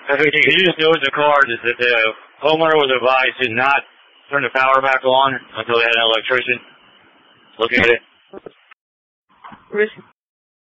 Everything you just know in the car is that the homeowner was advised to not turn the power back on until they had an electrician look at it.